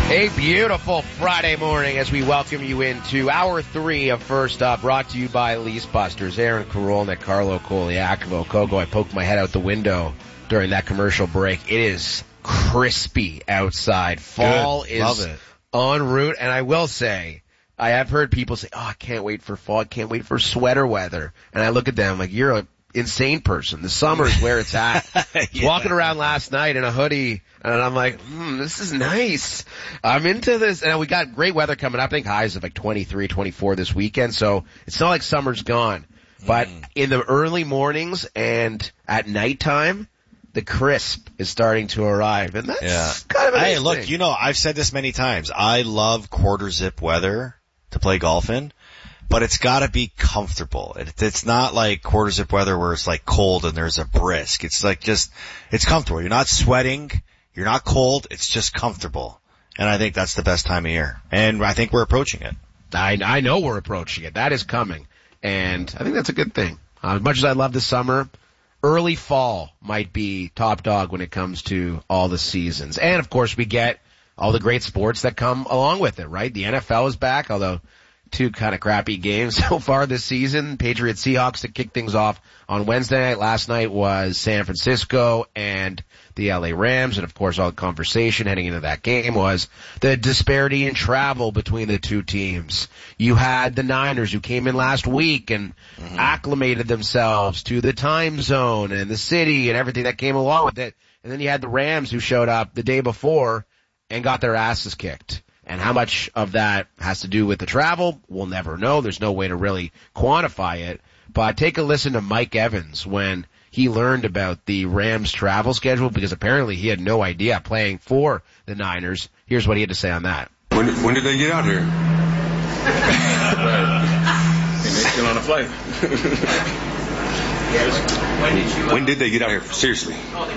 A beautiful Friday morning as we welcome you into Hour 3 of First Up, brought to you by Lease Busters. Aaron Karolnik, Carlo Koliakovo, Kogo. I poked my head out the window during that commercial break. It is crispy outside. Fall is en route, and I will say, I have heard people say, I can't wait for fall, I can't wait for sweater weather. And I look at them like, you're an insane person. The summer is where it's at. Yeah. Walking around last night in a hoodie, and I'm like, this is nice. I'm into this. And we got great weather coming up. I think highs of like 23, 24 this weekend. So it's not like summer's gone. But in the early mornings and at nighttime, the crisp is starting to arrive. And that's kind of a nice look, thing. you know, I've said this many times. I love quarter zip weather to play golf in, but it's gotta be comfortable. It's not like quarter zip weather where it's like cold and there's a brisk. It's like it's comfortable. You're not sweating. You're not cold. It's just comfortable. And I think that's the best time of year. And I think we're approaching it. I know we're approaching it. That is coming. And I think that's a good thing. As much as I love the summer, early fall might be top dog when it comes to all the seasons. And of course we get all the great sports that come along with it, right? The NFL is back, although two kind of crappy games so far this season. Patriots Seahawks to kick things off on Wednesday night. Last night was San Francisco and the LA Rams. And of course all the conversation heading into that game was the disparity in travel between the two teams. You had the Niners who came in last week and acclimated themselves to the time zone and the city and everything that came along with it. And then you had the Rams who showed up the day before and got their asses kicked. And how much of that has to do with the travel, we'll never know. There's no way to really quantify it. But take a listen to Mike Evans when he learned about the Rams travel schedule, because apparently he had no idea playing for the Niners. Here's what he had to say on that. When did they get out here? And they still on a flight. When did they get out here? Seriously.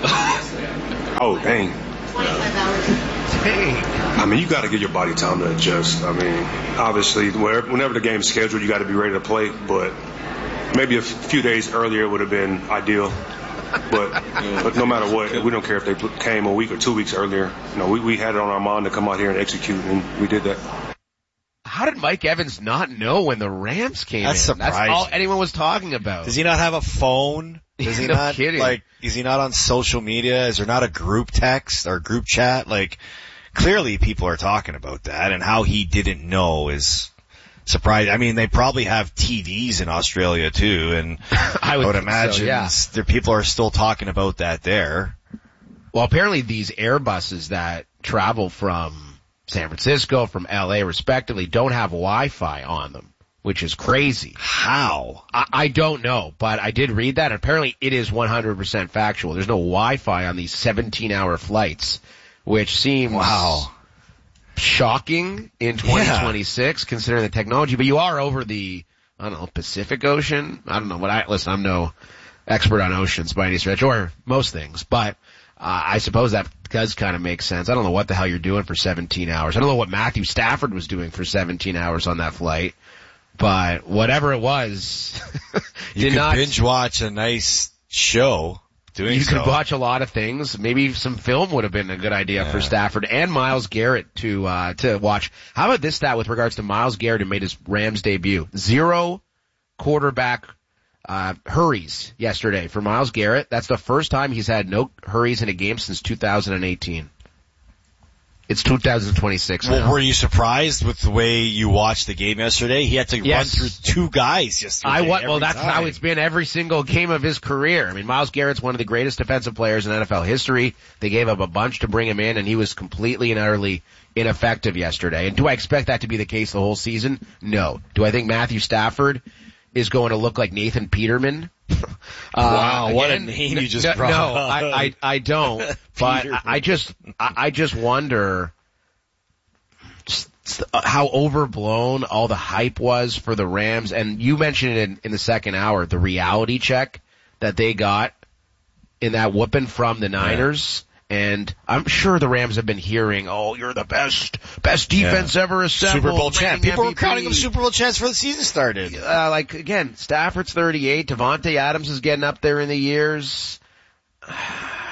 Oh, dang. 25 hours. I mean, you got to give your body time to adjust. I mean, obviously, whenever the game's scheduled, you got to be ready to play. But maybe a few days earlier would have been ideal. But no matter what, we don't care if they came a week or 2 weeks earlier. You know, we had it on our mind to come out here and execute, and we did that. How did Mike Evans not know when the Rams came That's in? surprising. That's all anyone was talking about. Does he not have a phone? Does he No not, kidding. is he not on social media? Is there not a group text or group chat? Clearly people are talking about that, and how he didn't know is surprising. I mean, they probably have TVs in Australia too, and I would imagine there people are still talking about that there. Well, apparently these Airbuses that travel from San Francisco, from LA respectively, don't have Wi-Fi on them, which is crazy. How? I don't know, but I did read that. Apparently it is 100% factual. There's no Wi-Fi on these 17-hour flights, which seems shocking in 2026 considering the technology. But you are over the, Pacific Ocean. I don't know listen, I'm no expert on oceans by any stretch, or most things, but I suppose that does kind of make sense. I don't know what the hell you're doing for 17 hours. I don't know what Matthew Stafford was doing for 17 hours on that flight, but whatever it was, you could binge watch a nice show. You could watch a lot of things. Maybe some film would have been a good idea for Stafford and Myles Garrett to watch. How about this stat with regards to Myles Garrett, who made his Rams debut? 0 quarterback hurries yesterday for Myles Garrett. That's the first time he's had no hurries in a game since 2018. It's 2026 now. Well, were you surprised with the way you watched the game yesterday? He had to run through two guys yesterday. That's how it's been every single game of his career. I mean, Myles Garrett's one of the greatest defensive players in NFL history. They gave up a bunch to bring him in, and he was completely and utterly ineffective yesterday. And do I expect that to be the case the whole season? No. Do I think Matthew Stafford is going to look like Nathan Peterman? Wow, what a name you just brought up. No, I don't. But I just wonder how overblown all the hype was for the Rams. And you mentioned it in the second hour, the reality check that they got in that whooping from the Niners. And I'm sure the Rams have been hearing, you're the best defense ever assembled. Super Bowl champ. People were MVP. counting them Super Bowl champs before the season started. Again, Stafford's 38. Devontae Adams is getting up there in the years.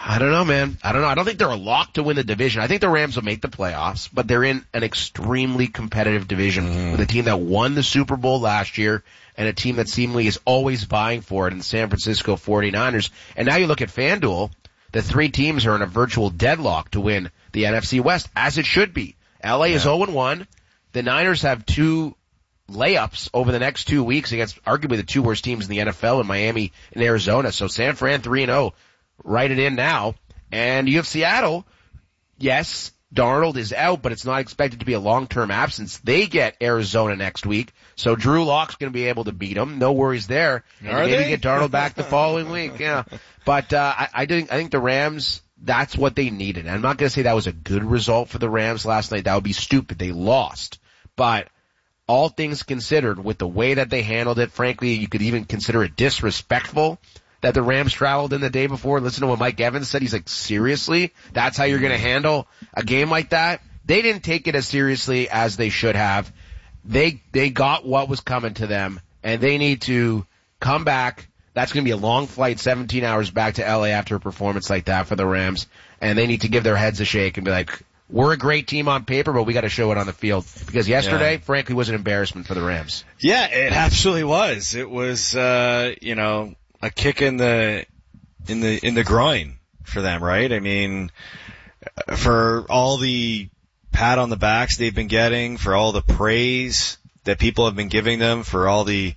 I don't know, man. I don't know. I don't think they're a lock to win the division. I think the Rams will make the playoffs, but they're in an extremely competitive division with a team that won the Super Bowl last year and a team that seemingly is always vying for it in the San Francisco 49ers. And now you look at FanDuel, the three teams are in a virtual deadlock to win the NFC West, as it should be. LA is 0-1. The Niners have 2 layups over the next 2 weeks against arguably the 2 worst teams in the NFL in Miami and Arizona. So San Fran 3-0. Write it in now. And you have Seattle. Yes, Darnold is out, but it's not expected to be a long-term absence. They get Arizona next week, so Drew Lock's going to be able to beat them. No worries there. And maybe get Darnold back the following week. Yeah, but I think the Rams, that's what they needed. I'm not going to say that was a good result for the Rams last night. That would be stupid. They lost, but all things considered, with the way that they handled it, frankly, you could even consider it disrespectful that the Rams traveled in the day before. Listen to what Mike Evans said. He's like, seriously? That's how you're going to handle a game like that? They didn't take it as seriously as they should have. They got what was coming to them, and they need to come back. That's going to be a long flight, 17 hours back to LA after a performance like that for the Rams, and they need to give their heads a shake and be like, we're a great team on paper, but we got to show it on the field. Because yesterday, frankly, was an embarrassment for the Rams. Yeah, it absolutely was. It was, a kick in the groin for them, right? I mean, for all the pat on the backs they've been getting, for all the praise that people have been giving them, for all the,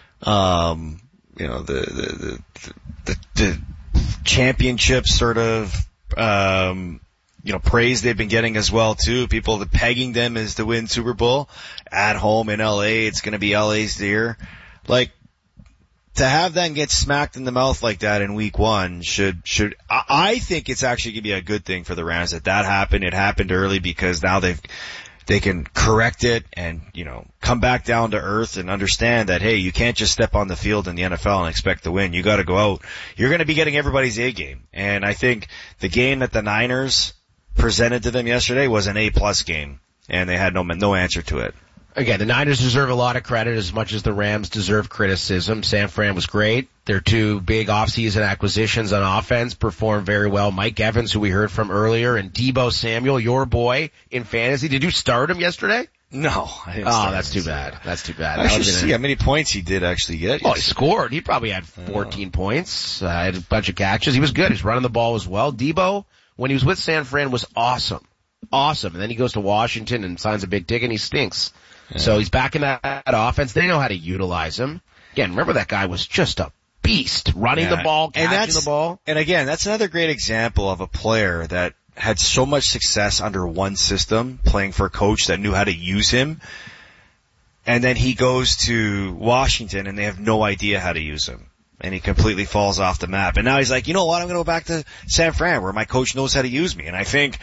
the championship sort of, praise they've been getting as well too. People pegging them as to win Super Bowl at home in LA. It's going to be LA's year. Like, to have them get smacked in the mouth like that in week 1 I think it's actually going to be a good thing for the Rams that happened. It happened early because now they can correct it and, come back down to earth and understand that, hey, you can't just step on the field in the NFL and expect to win. You got to go out. You're going to be getting everybody's A game. And I think the game that the Niners presented to them yesterday was an A+ game, and they had no answer to it. Again, the Niners deserve a lot of credit as much as the Rams deserve criticism. San Fran was great. Their 2 big offseason acquisitions on offense performed very well. Mike Evans, who we heard from earlier, and Deebo Samuel, your boy in fantasy. Did you start him yesterday? No. That's too bad. That's too bad. I should see how many points he did actually get. Oh, he scored. He probably had 14 points. Had a bunch of catches. He was good. He's running the ball as well. Deebo, when he was with San Fran, was awesome. Awesome. And then he goes to Washington and signs a big ticket and he stinks. Yeah. So he's back in that offense. They know how to utilize him. Again, remember that guy was just a beast, running the ball, catching the ball. And again, that's another great example of a player that had so much success under one system, playing for a coach that knew how to use him. And then he goes to Washington and they have no idea how to use him. And he completely falls off the map. And now he's like, you know what, I'm going to go back to San Fran where my coach knows how to use me. And I think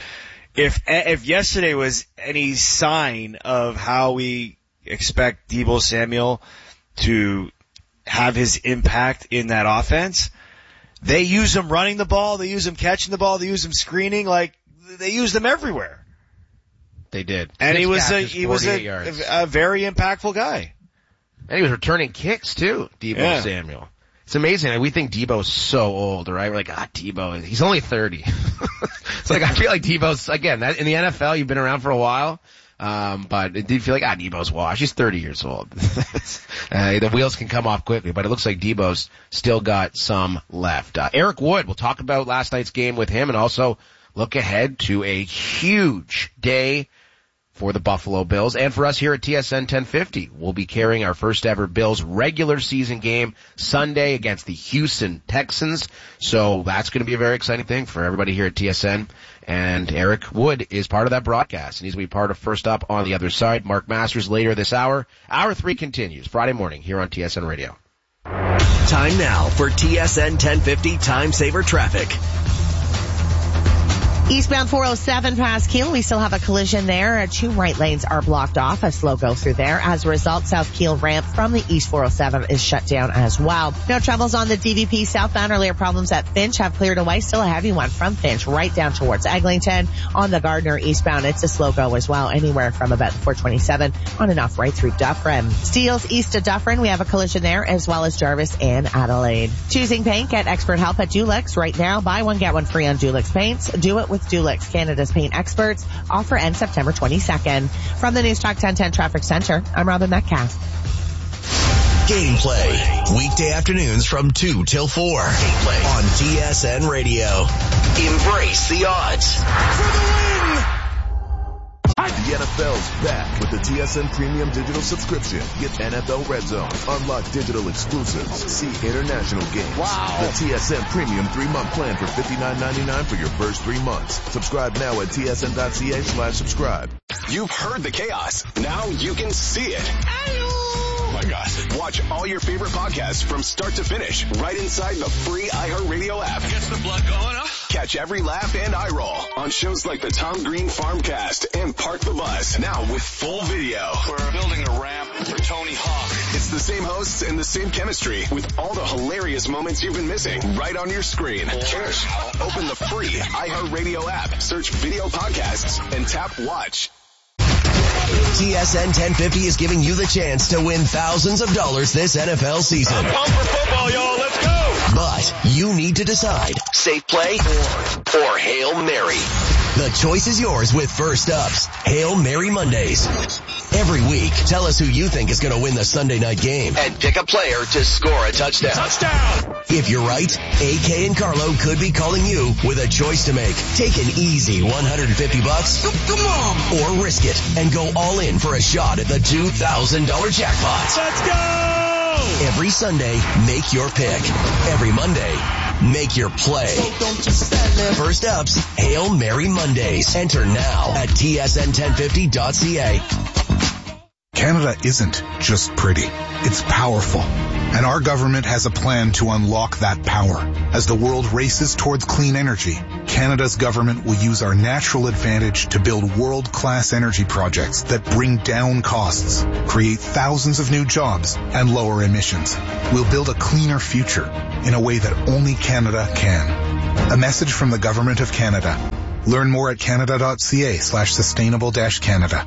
if yesterday was any sign of how we expect Deebo Samuel to have his impact in that offense, they use him running the ball, they use him catching the ball, they use him screening, like they used him everywhere. They did. And he was a very impactful guy. And he was returning kicks too, Deebo Samuel. It's amazing. We think Deebo's so old, right? We're like, Deebo, he's only 30. It's like, I feel like Deebo's, again, in the NFL, you've been around for a while, but it did feel like, Deebo's washed. He's 30 years old. The wheels can come off quickly, but it looks like Deebo's still got some left. Eric Wood, we'll talk about last night's game with him and also look ahead to a huge day for the Buffalo Bills and for us here at TSN 1050. We'll be carrying our first ever Bills regular season game Sunday against the Houston Texans. So that's going to be a very exciting thing for everybody here at TSN. And Eric Wood is part of that broadcast, and he's going to be part of First Up on the Other Side. Mark Masters later this hour. Hour 3 continues Friday morning here on TSN Radio. Time now for TSN 1050 Time Saver Traffic. Eastbound 407 past Kiel, we still have a collision there. 2 right lanes are blocked off. A slow go through there. As a result, South Kiel ramp from the East 407 is shut down as well. No troubles on the DVP southbound. Earlier problems at Finch have cleared away. Still a heavy one from Finch right down towards Eglinton. On the Gardner eastbound, it's a slow go as well. Anywhere from about 427 on and off right through Dufferin. Steeles east of Dufferin, we have a collision there, as well as Jarvis and Adelaide. Choosing paint, get expert help at Dulux right now. Buy one, get one free on Dulux paints. Do it with Dulux, Canada's paint experts. Offer ends September 22nd. From the News Talk 1010 Traffic Center, I'm Robin Metcalf. Gameplay, weekday afternoons from 2 till 4. Gameplay on TSN Radio. Embrace the odds. For the win! The NFL's back with the TSN Premium Digital subscription. Get NFL Red Zone, unlock digital exclusives, see international games. Wow. The TSN Premium 3-month plan for $59.99 for your first 3 months. Subscribe now at tsn.ca/subscribe. You've heard the chaos. Now you can see it. Oh my God. Watch all your favorite podcasts from start to finish right inside the free iHeartRadio app. Gets the blood going, huh? Catch every laugh and eye roll on shows like the Tom Green Farmcast and Park the Bus. Now with full video. We're building a ramp for Tony Hawk. It's the same hosts and the same chemistry with all the hilarious moments you've been missing right on your screen. Cheers. Open the free iHeartRadio app, search video podcasts, and tap watch. TSN 1050 is giving you the chance to win thousands of dollars this NFL season. I'm pumped for football, y'all. Let's go. But you need to decide, safe play or Hail Mary. The choice is yours with First Up's Hail Mary Mondays. Every week, tell us who you think is going to win the Sunday night game and pick a player to score a touchdown. Touchdown! If you're right, AK and Carlo could be calling you with a choice to make. Take an easy $150. Come on! Or risk it and go all in for a shot at the $2,000 jackpot. Let's go! Every Sunday, make your pick. Every Monday, make your play. So don't just stand there. First Up's Hail Mary Mondays. Enter now at tsn1050.ca. Canada isn't just pretty. It's powerful. And our government has a plan to unlock that power. As the world races towards clean energy, Canada's government will use our natural advantage to build world-class energy projects that bring down costs, create thousands of new jobs, and lower emissions. We'll build a cleaner future in a way that only Canada can. A message from the Government of Canada. Learn more at canada.ca/sustainable-Canada.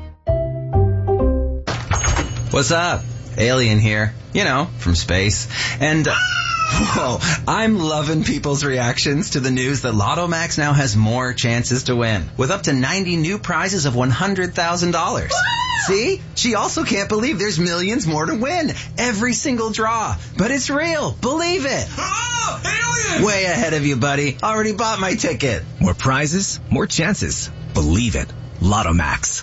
What's up? Alien here. You know, from space. And, whoa, I'm loving people's reactions to the news that Lotto Max now has more chances to win, with up to 90 new prizes of $100,000. See? She also can't believe there's millions more to win. Every single draw. But it's real. Believe it. Oh, alien! Way ahead of you, buddy. Already bought my ticket. More prizes, more chances. Believe it. Lotto Max.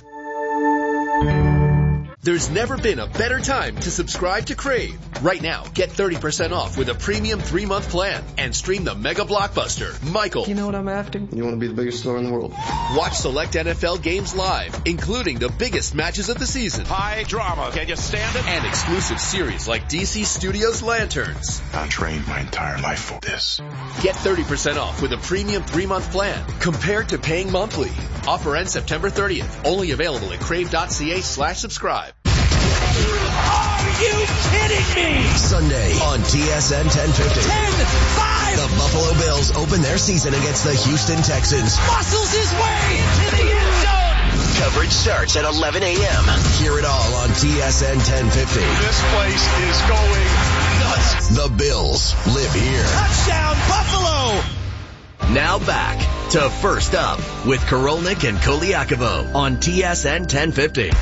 There's never been a better time to subscribe to Crave. Right now, get 30% off with a premium 3-month plan and stream the mega blockbuster, Michael. You know what I'm after? You want to be the biggest star in the world. Watch select NFL games live, including the biggest matches of the season. High drama. Can you stand it? And exclusive series like DC Studios Lanterns. I trained my entire life for this. Get 30% off with a premium 3-month plan compared to paying monthly. Offer ends September 30th. Only available at crave.ca/subscribe. Are you kidding me? Sunday on TSN 1050. 10-5! The Buffalo Bills open their season against the Houston Texans. Muscles his way into the end zone! Coverage starts at 11 a.m. Hear it all on TSN 1050. This place is going nuts. The Bills live here. Touchdown, Buffalo! Now back to First Up with Korolnik and Koliakovo on TSN 1050.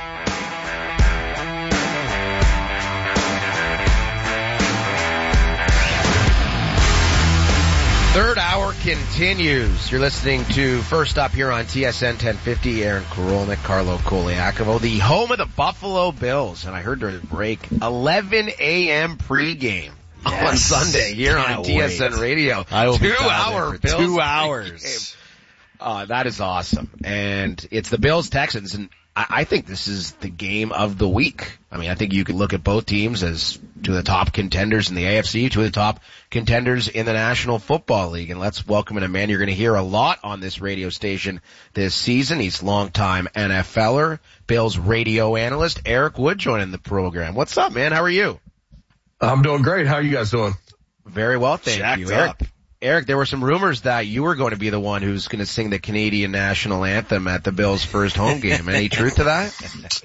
Third hour continues. You're listening to First Up here on TSN 1050. Aaron Korolnik, Carlo Koliakovo, the home of the Buffalo Bills. And I heard during the break, 11 a.m. pregame on Sunday here on TSN Radio. I will be 2 hour for Bills 2 hours. That is awesome. And it's the Bills-Texans, and I think this is the game of the week. I mean, I think you could look at both teams as two of the top contenders in the AFC, two of the top contenders in the National Football League. And let's welcome in a man you're going to hear a lot on this radio station this season. He's longtime NFLer, Bills radio analyst, Eric Wood joining the program. What's up, man? How are you? I'm doing great. How are you guys doing? Very well, thank you, Eric. Eric, there were some rumors that you were going to be the one who's going to sing the Canadian national anthem at the Bills' first home game. Any truth to that?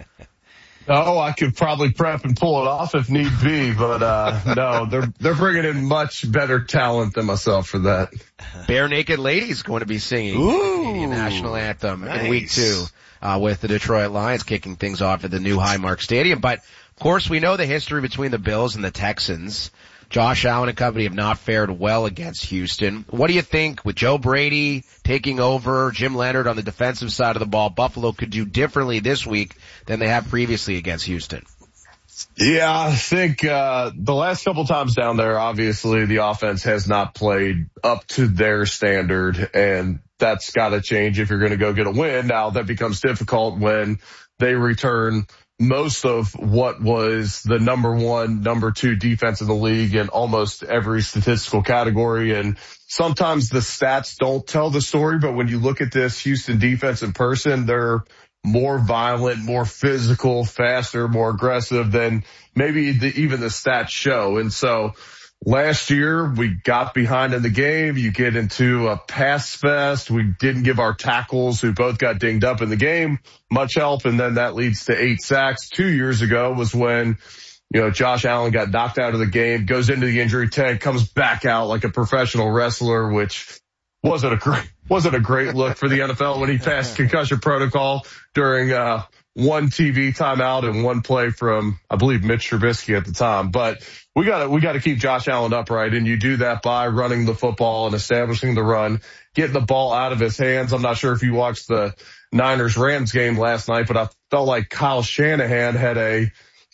Oh, I could probably prep and pull it off if need be, but no, they're bringing in much better talent than myself for that. Bare Naked Ladies going to be singing the Canadian national anthem in week 2 with the Detroit Lions kicking things off at the new Highmark Stadium. But of course, we know the history between the Bills and the Texans. Josh Allen and company have not fared well against Houston. What do you think with Joe Brady taking over, Jim Leonard on the defensive side of the ball, Buffalo could do differently this week than they have previously against Houston? Yeah, I think the last couple times down there, obviously the offense has not played up to their standard, and that's got to change if you're going to go get a win. Now, that becomes difficult when they return most of what was the number 1, number 2 defense in the league in almost every statistical category. And sometimes the stats don't tell the story, but when you look at this Houston defense in person, they're more violent, more physical, faster, more aggressive than maybe even the stats show. And so last year, we got behind in the game. You get into a pass fest. We didn't give our tackles, who both got dinged up in the game, much help, and then that leads to 8 sacks. 2 years ago was when, Josh Allen got knocked out of the game, goes into the injury tent, comes back out like a professional wrestler, which wasn't a great look for the NFL when he passed concussion protocol during one TV timeout and one play from, I believe, Mitch Trubisky at the time. But we got to keep Josh Allen upright, and you do that by running the football and establishing the run, getting the ball out of his hands. I'm not sure if you watched the Niners-Rams game last night, but I felt like Kyle Shanahan had a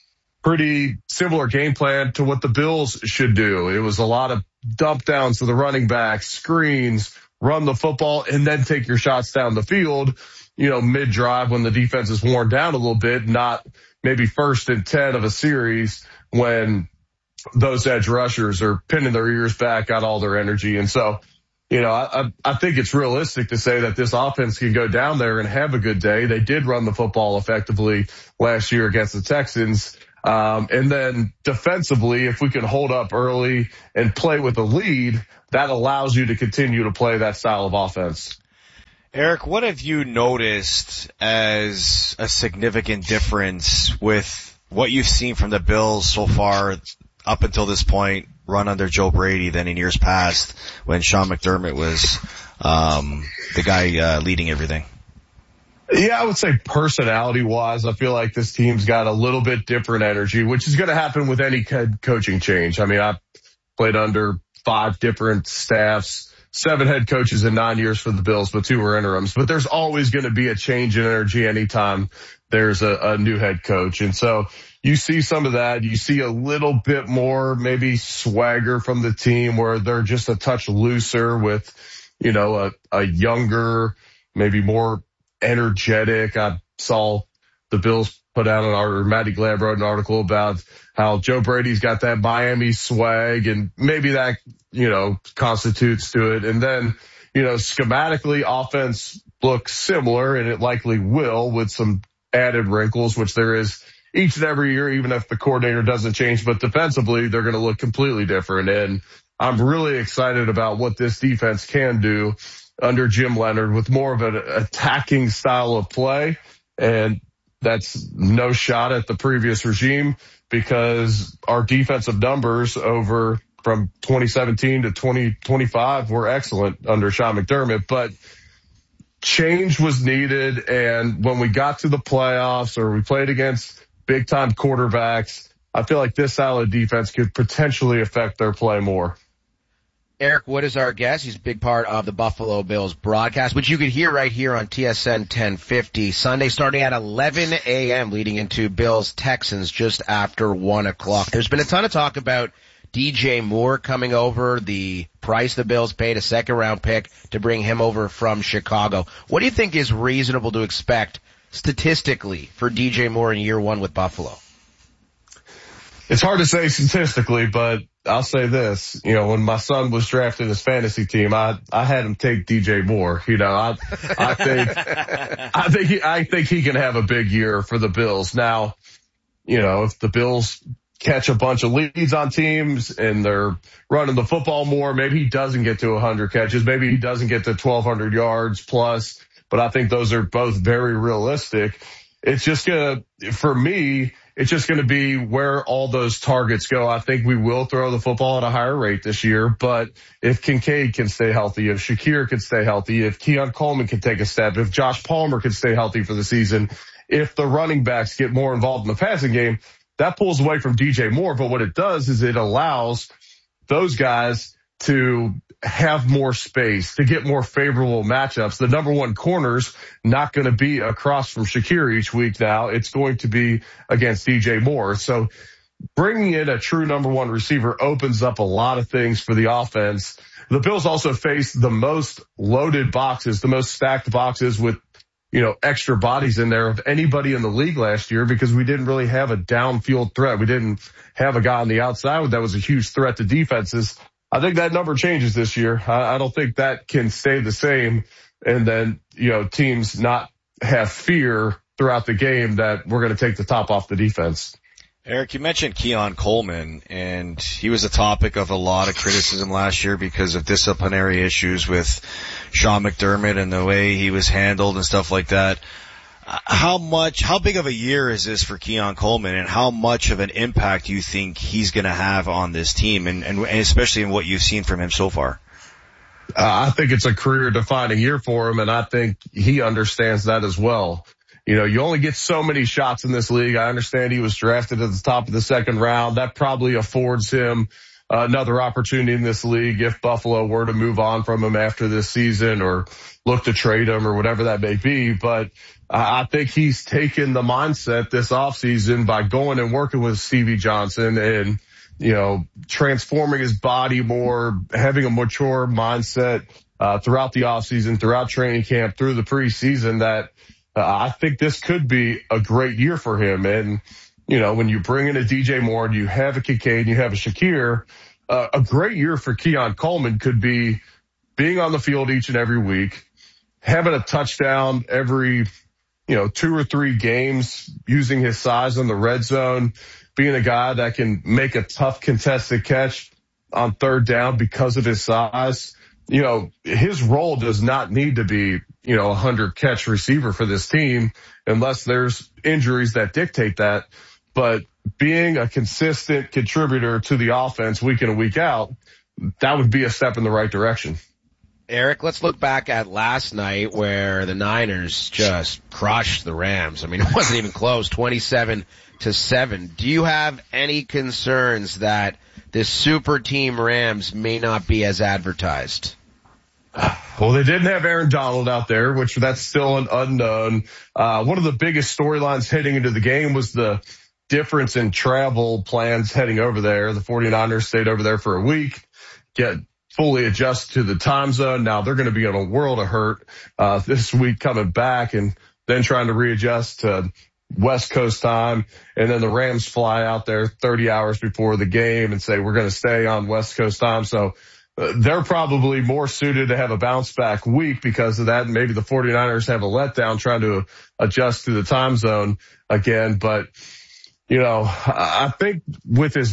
pretty similar game plan to what the Bills should do. It was a lot of dump downs to the running backs, screens, run the football, and then take your shots down the field, mid-drive when the defense is worn down a little bit, not maybe 1st and 10 of a series when those edge rushers are pinning their ears back, got all their energy. And so, I think it's realistic to say that this offense can go down there and have a good day. They did run the football effectively last year against the Texans. And then defensively, if we can hold up early and play with a lead, that allows you to continue to play that style of offense. Eric, what have you noticed as a significant difference with what you've seen from the Bills so far up until this point, run under Joe Brady, than in years past when Sean McDermott was the guy leading everything? Yeah, I would say personality-wise, I feel like this team's got a little bit different energy, which is going to happen with any head coaching change. I mean, I've played under 5 different staffs, 7 head coaches in 9 years for the Bills, but 2 were interims. But there's always going to be a change in energy anytime there's a new head coach. And so you see some of that. You see a little bit more maybe swagger from the team where they're just a touch looser with, a younger, maybe more energetic. I saw the Bills put out Matty Glab wrote an article about how Joe Brady's got that Miami swag, and maybe that, constitutes to it. And then, schematically, offense looks similar, and it likely will, with some added wrinkles, which there is each and every year, even if the coordinator doesn't change. But defensively, they're going to look completely different. And I'm really excited about what this defense can do under Jim Leonard with more of an attacking style of play. And that's no shot at the previous regime, because our defensive numbers from 2017 to 2025 were excellent under Sean McDermott. But change was needed. And when we got to the playoffs or we played against big time quarterbacks, I feel like this style of defense could potentially affect their play more. Eric Wood is our guest. He's a big part of the Buffalo Bills broadcast, which you could hear right here on TSN 1050 Sunday, starting at 11 a.m., leading into Bills Texans just after 1 o'clock. There's been a ton of talk about DJ Moore coming over, the price the Bills paid, a second-round pick to bring him over from Chicago. What do you think is reasonable to expect statistically for DJ Moore in year one with Buffalo? It's hard to say statistically, but I'll say this. When my son was drafted in his fantasy team, I had him take DJ Moore. I think he can have a big year for the Bills. Now, if the Bills catch a bunch of leads on teams and they're running the football more, maybe he doesn't get to 100 catches. Maybe he doesn't get to 1,200 yards plus, but I think those are both very realistic. It's just for me, it's just going to be where all those targets go. I think we will throw the football at a higher rate this year, but if Kincaid can stay healthy, if Shakir can stay healthy, if Keon Coleman can take a step, if Josh Palmer can stay healthy for the season, if the running backs get more involved in the passing game, that pulls away from DJ Moore. But what it does is it allows those guys to have more space, to get more favorable matchups. The number one corner's not going to be across from Shakir each week now. It's going to be against DJ Moore. So bringing in a true number one receiver opens up a lot of things for the offense. The Bills also face the most loaded boxes, the most stacked boxes with, extra bodies in there of anybody in the league last year because we didn't really have a downfield threat. We didn't have a guy on the outside that was a huge threat to defenses. I think that number changes this year. I don't think that can stay the same and then, teams not have fear throughout the game that we're going to take the top off the defense. Eric, you mentioned Keon Coleman, and he was a topic of a lot of criticism last year because of disciplinary issues with Sean McDermott and the way he was handled and stuff like that. How big of a year is this for Keon Coleman, and how much of an impact do you think he's going to have on this team, and especially in what you've seen from him so far? I think it's a career-defining year for him, and I think he understands that as well. You only get so many shots in this league. I understand he was drafted at the top of the second round. That probably affords him another opportunity in this league if Buffalo were to move on from him after this season or look to trade him or whatever that may be. But I think he's taken the mindset this offseason by going and working with Stevie Johnson and, transforming his body more, having a mature mindset throughout the offseason, throughout training camp, through the preseason that I think this could be a great year for him. And, when you bring in a DJ Moore and you have a Kincaid and you have a Shakir, a great year for Keon Coleman could be being on the field each and every week, having a touchdown every, 2 or 3 games, using his size in the red zone, being a guy that can make a tough contested catch on third down because of his size. His role does not need to be, 100 catch receiver for this team unless there's injuries that dictate that. But being a consistent contributor to the offense week in and week out, that would be a step in the right direction. Eric, let's look back at last night where the Niners just crushed the Rams. I mean, it wasn't even close, 27-7. Do you have any concerns that this super team Rams may not be as advertised? Well, they didn't have Aaron Donald out there, which that's still an unknown. One of the biggest storylines heading into the game was the difference in travel plans heading over there. The 49ers stayed over there for a week, get fully adjust to the time zone. Now they're going to be in a world of hurt, this week coming back and then trying to readjust to West Coast time. And then the Rams fly out there 30 hours before the game and say, we're going to stay on West Coast time. So they're probably more suited to have a bounce back week because of that. Maybe the 49ers have a letdown trying to adjust to the time zone again. But, I think with the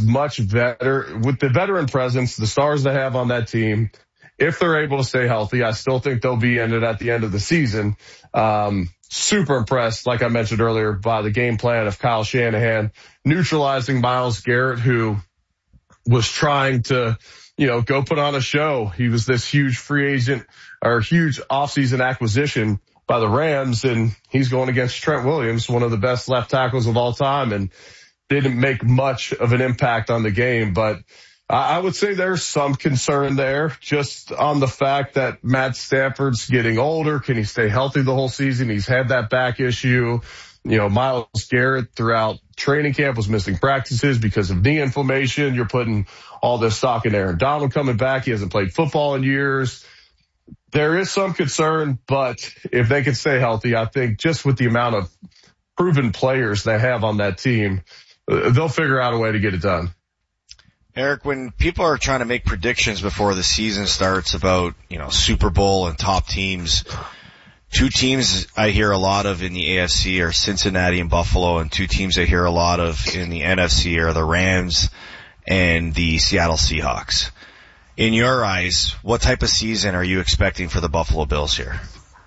veteran presence, the stars they have on that team, if they're able to stay healthy, I still think they'll be in it at the end of the season. Super impressed, like I mentioned earlier, by the game plan of Kyle Shanahan neutralizing Myles Garrett, who was trying to, go put on a show. He was this huge free agent or huge offseason acquisition by the Rams, and he's going against Trent Williams, one of the best left tackles of all time, and didn't make much of an impact on the game. But I would say there's some concern there just on the fact that Matt Stafford's getting older. Can he stay healthy the whole season? He's had that back issue. Myles Garrett throughout training camp was missing practices because of knee inflammation. You're putting all this stock in Aaron Donald coming back. He hasn't played football in years. There is some concern, but if they can stay healthy, I think just with the amount of proven players they have on that team, they'll figure out a way to get it done. Eric, when people are trying to make predictions before the season starts about, Super Bowl and top teams, two teams I hear a lot of in the AFC are Cincinnati and Buffalo, and two teams I hear a lot of in the NFC are the Rams and the Seattle Seahawks. In your eyes, what type of season are you expecting for the Buffalo Bills here?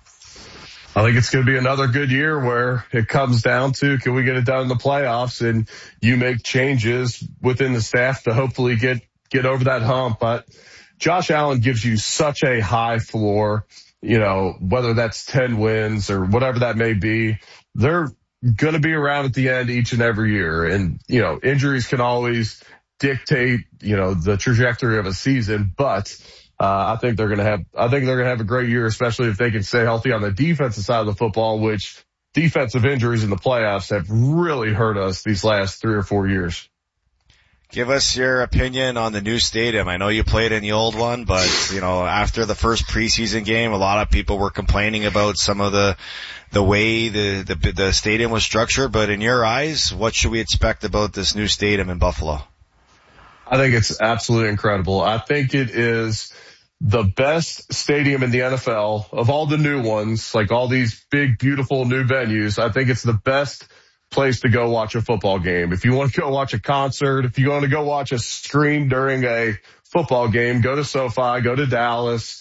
I think it's going to be another good year where it comes down to, can we get it done in the playoffs, and you make changes within the staff to hopefully get over that hump. But Josh Allen gives you such a high floor, whether that's 10 wins or whatever that may be. They're going to be around at the end each and every year. And, injuries can always dictate, the trajectory of a season, but I think they're going to have a great year, especially if they can stay healthy on the defensive side of the football, which defensive injuries in the playoffs have really hurt us these last 3 or 4 years. Give us your opinion on the new stadium. I know you played in the old one, but, after the first preseason game, a lot of people were complaining about some of the way the stadium was structured. But in your eyes, what should we expect about this new stadium in Buffalo? I think it's absolutely incredible. I think it is the best stadium in the NFL of all the new ones, like all these big, beautiful new venues. I think it's the best place to go watch a football game. If you want to go watch a concert, if you want to go watch a scream during a football game, go to SoFi, go to Dallas.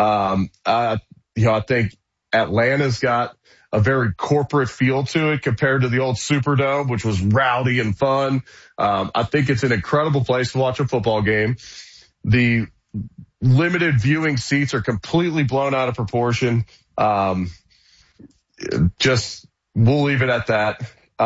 I think Atlanta's got a very corporate feel to it compared to the old Superdome, which was rowdy and fun. I think it's an incredible place to watch a football game. The limited viewing seats are completely blown out of proportion. We'll leave it at that.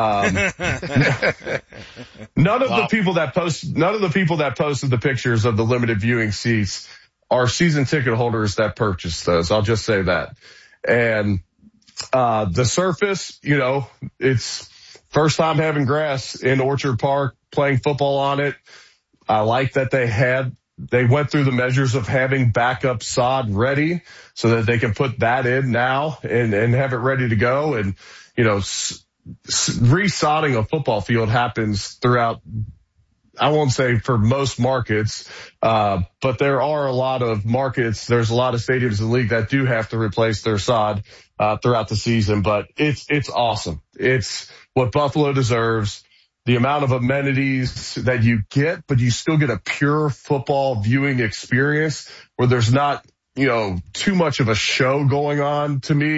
None of the people that posted the pictures of the limited viewing seats are season ticket holders that purchased those. I'll just say that. And the surface, it's first time having grass in Orchard Park, playing football on it. I like that they went through the measures of having backup sod ready so that they can put that in now and have it ready to go. And, resodding a football field happens throughout, I won't say for most markets, but there are a lot of markets. There's a lot of stadiums in the league that do have to replace their sod throughout the season, but it's awesome. It's what Buffalo deserves. The amount of amenities that you get, but you still get a pure football viewing experience where there's not, too much of a show going on to me.